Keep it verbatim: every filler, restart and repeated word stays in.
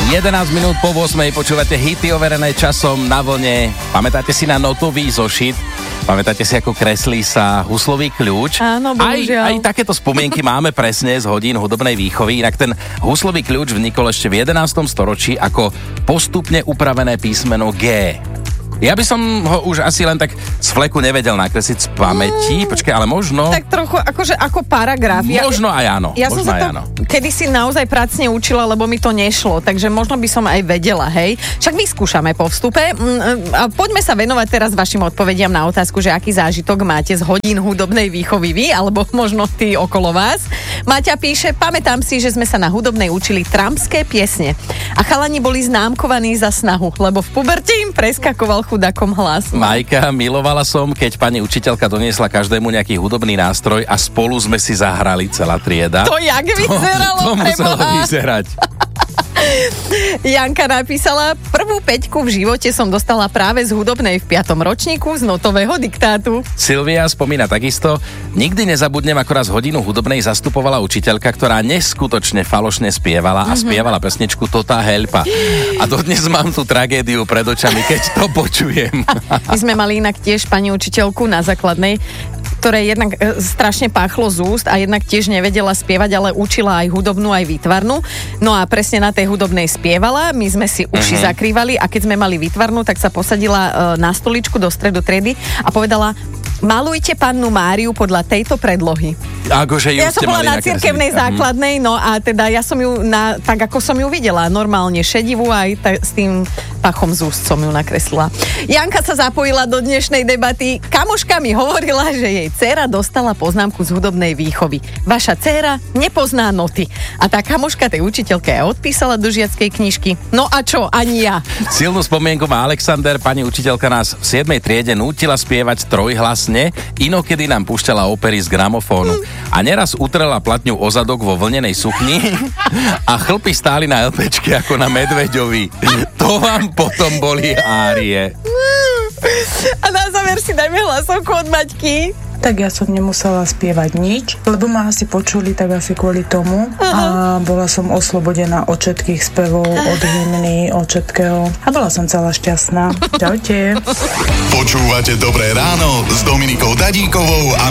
jedenásť minút po ôsmej počúvate hity overené časom na vlne. Pamätáte si na notový zošit? Pamätáte si, ako kreslí sa huslový kľúč? Áno, bohužiaľ. Aj, aj takéto spomienky máme presne z hodín hudobnej výchovy. Inak ten huslový kľúč vnikol ešte v jedenástom storočí ako postupne upravené písmeno G. Ja by som ho už asi len tak z fleku nevedel nakresliť z pamäti. Počkaj, ale možno... Tak trochu akože ako paragraf. Možno aj áno. Ja možno som sa to áno. kedysi naozaj pracne učila, lebo mi to nešlo. Takže možno by som aj vedela, hej. Však vyskúšame po vstupe. A poďme sa venovať teraz vašim odpovediam na otázku, že aký zážitok máte z hodín hudobnej výchovy vy, alebo možno tí okolo vás. Maťa píše, pamätám si, že sme sa na hudobnej učili trampské piesne. A chalani boli známkovaní za snahu, lebo v puberte im preskakoval chudakom hlas. Majka, milovala som, keď pani učiteľka doniesla každému nejaký hudobný nástroj a spolu sme si zahrali celá trieda. To jak vyzeralo? To, to muselo vyzerať. Janka napísala, prvú peťku v živote som dostala práve z hudobnej v piatom ročníku z notového diktátu. Silvia spomína takisto, nikdy nezabudnem, ako raz hodinu hudobnej zastupovala učiteľka, ktorá neskutočne falošne spievala a spievala pesničku Tota Helpa. A dodnes mám tú tragédiu pred očami, keď to počujem. My sme mali inak tiež pani učiteľku na základnej, ktoré jednak e, strašne páchlo z úst a jednak tiež nevedela spievať, ale učila aj hudobnú, aj výtvarnú. No a presne na tej hudobnej spievala, my sme si uši uh-huh. zakrývali a keď sme mali výtvarnú, tak sa posadila e, na stoličku do stredu triedy a povedala, malujte pannu Máriu podľa tejto predlohy. Akože ju ja som bola na cirkevnej základnej, no a teda ja som ju, na, tak ako som ju videla, normálne šedivú, aj ta, s tým pachom z úst som ju nakreslila. Janka sa zapojila do dnešnej debaty. Kamoška mi hovorila, že jej dcéra dostala poznámku z hudobnej výchovy. Vaša dcéra nepozná noty. A tá kamoška tej učiteľke aj odpísala do žiackej knižky. No a čo, ani ja. Silnú spomienku má Alexander, pani učiteľka nás v siedmej triede nútila spievať trojhlasne, inokedy nám púšťala opery z gramofónu. A neraz utrela platňu o zadok vo vlnenej sukni a chlpy stáli na LPčke ako na Medveďovi. To vám potom boli árie. A na záver si dajme hlasovku od Maťky. Tak ja som nemusela spievať nič, lebo ma asi počuli tak asi kvôli tomu. A bola som oslobodená od všetkých spevov, od hymny, od všetkého. A bola som celá šťastná. Čaute. Počúvate Dobré ráno s Dominikou Dadíkovou a